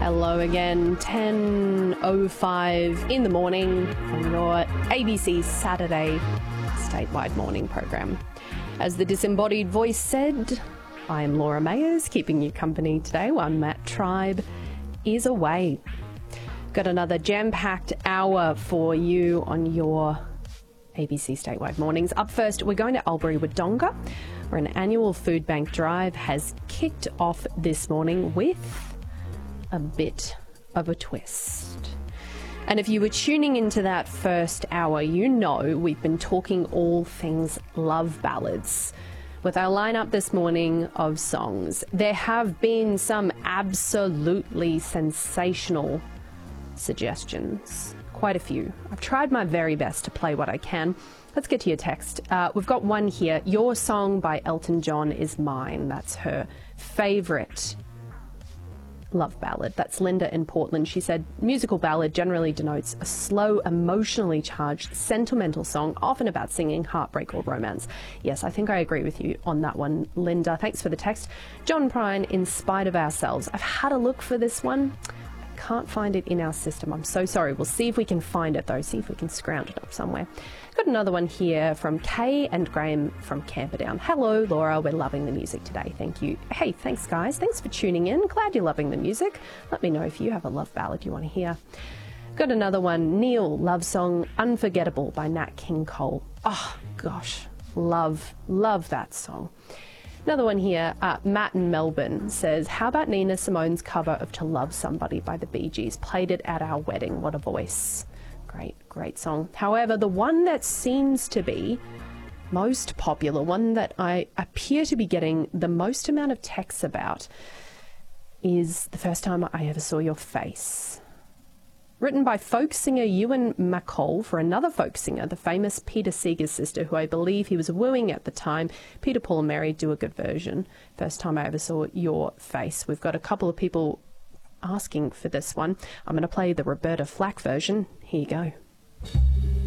Hello again, 10:05 in the morning on your ABC Saturday statewide morning program. As the disembodied voice said, I am Laura Mayers, keeping you company today while Matt Tribe is away. Got another jam-packed hour for you on your ABC statewide mornings. Up first, we're going to Albury-Wodonga, where an annual food bank drive has kicked off this morning with a bit of a twist. And if you were tuning into that first hour, you know we've been talking all things love ballads. With our lineup this morning of songs, there have been some absolutely sensational suggestions. Quite a few. I've tried my very best to play what I can. Let's get to your text. We've got one here. Your Song by Elton John is mine. That's her favourite love ballad. That's Linda in Portland. She said, musical ballad generally denotes a slow, emotionally charged, sentimental song, often about singing, heartbreak or romance. Yes, I think I agree with you on that one, Linda. Thanks for the text. John Prine, In Spite of Ourselves. I've had a look for this one. Can't find it in our system. I'm so sorry. We'll see if we can find it though, see if we can scrounge it up somewhere. Got another one here from Kay and Graham from Camperdown. Hello, Laura. We're loving the music today. Thank you. Hey, thanks, guys. Thanks for tuning in. Glad you're loving the music. Let me know if you have a love ballad you want to hear. Got another one. Neil, love song Unforgettable by Nat King Cole. Oh, gosh. Love that song. Another one here, Matt in Melbourne says, how about Nina Simone's cover of To Love Somebody by the Bee Gees? Played it at our wedding. What a voice. Great song. However, the one that seems to be most popular, one that I appear to be getting the most amount of texts about, is The First Time I Ever Saw Your Face. Written by folk singer Ewan MacColl for another folk singer, the famous Peter Seeger's sister, who I believe he was wooing at the time. Peter, Paul and Mary do a good version. First Time I Ever Saw Your Face. We've got a couple of people asking for this one. I'm going to play the Roberta Flack version. Here you go.